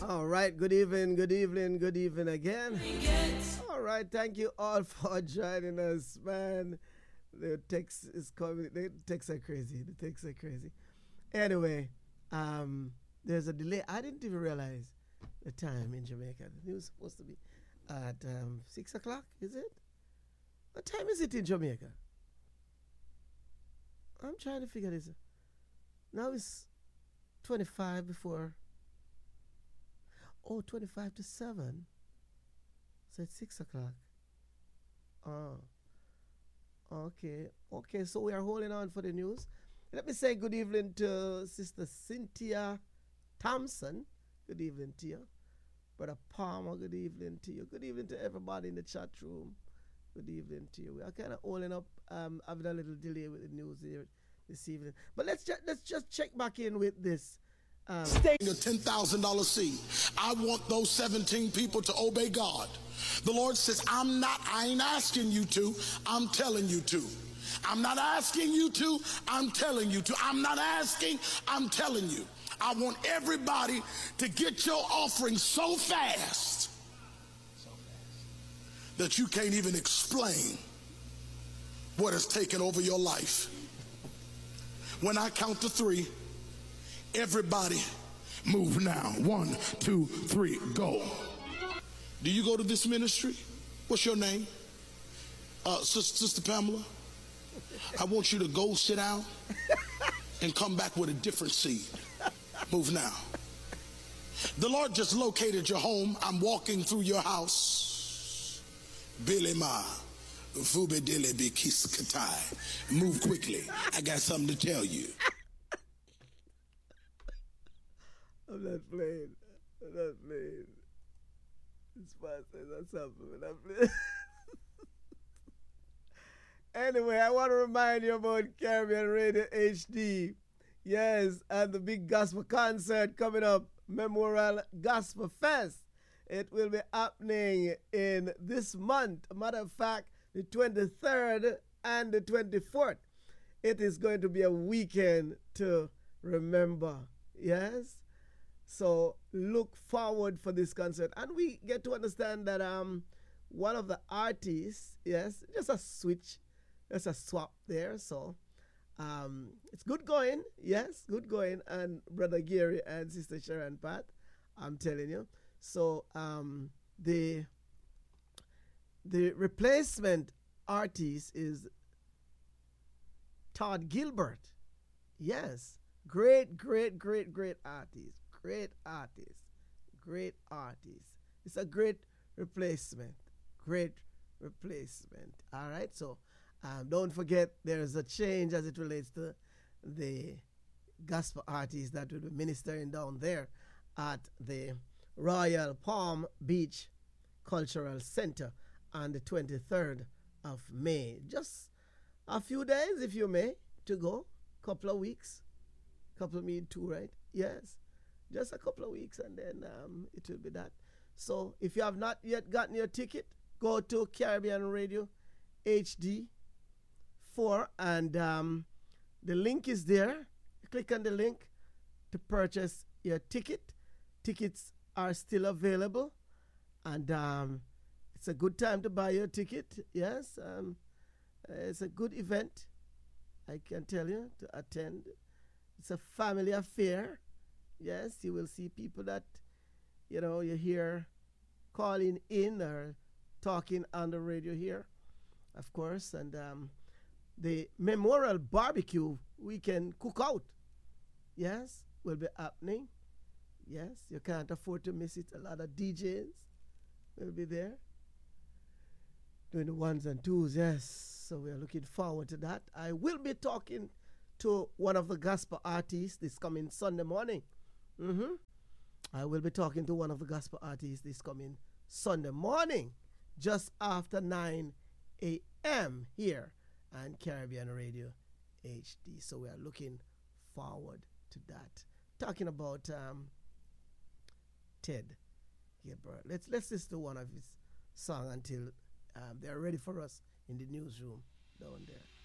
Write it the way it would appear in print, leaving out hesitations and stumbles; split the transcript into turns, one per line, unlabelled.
All right, good evening, good evening, good evening again. All right, thank you all for joining us, man. The text is coming. The texts are crazy. The texts are crazy. Anyway, there's a delay. I didn't even realize the time in Jamaica. It was supposed to be at 6 o'clock, is it? What time is it in Jamaica? I'm trying to figure this out. Now it's 25 before. Oh, 25 to 7. So it's 6 o'clock. Oh, okay. Okay, so we are holding on for the news. Let me say good evening to Sister Cynthia Thompson. Good evening to you. Brother Palmer, good evening to you. Good evening to everybody in the chat room. Good evening to you. We are kind of holding up, having a little delay with the news here this evening. But let's just check back in with this.
Stating a $10,000 seed. I want those 17 people to obey God. The Lord says, I ain't asking you to, I'm telling you to. I'm not asking you to, I'm telling you to. I'm not asking, I'm telling you. I want everybody to get your offering so fast that you can't even explain what has taken over your life. When I count to 3, everybody move now. 1, 2, 3, go. Do you go to this ministry? What's your name? Sister Pamela? I want you to go sit down and come back with a different seed. Move now. The Lord just located your home. I'm walking through your house. Billy Ma. Move quickly. I got something to tell you.
I'm not playing. I'm not playing. It's fast. That's something. I'm not playing. Anyway, I want to remind you about Caribbean Radio HD. Yes, and the big gospel concert coming up, Memorial Gospel Fest. It will be happening in this month. Matter of fact, the 23rd and the 24th. It is going to be a weekend to remember. Yes? So look forward for this concert. And we get to understand that one of the artists, yes, just a switch, just a swap there. So it's good going. Yes, good going. And Brother Gary and Sister Sharon Pat, I'm telling you. So the replacement artist is Todd Gilbert. Yes. Great artist. Great artist. Great artist. It's a great replacement. Great replacement. All right. So don't forget there's a change as it relates to the gospel artists that will be ministering down there at the Royal Palm Beach Cultural Center on the 23rd of May. Just a few days, if you may, to go. Couple of weeks. Couple of me too, right? Yes. Just a couple of weeks and then it will be that. So if you have not yet gotten your ticket, go to Caribbean Radio HD 4 and the link is there. Click on the link to purchase your ticket. Tickets are still available and it's a good time to buy your ticket. Yes, it's a good event, I can tell you, to attend. It's a family affair. Yes, you will see people that, you know, you hear calling in or talking on the radio here, of course. And the Memorial Barbecue, we can cook out. Yes, will be happening. Yes, you can't afford to miss it. A lot of DJs will be there doing the ones and twos. Yes, so we are looking forward to that. I will be talking to one of the gospel artists this coming Sunday morning. I will be talking to one of the gospel artists this coming Sunday morning, just after 9 a.m. here on Caribbean Radio HD. So we are looking forward to that. Talking about Ted Gilbert. Let's listen to one of his songs until they're ready for us in the newsroom down there.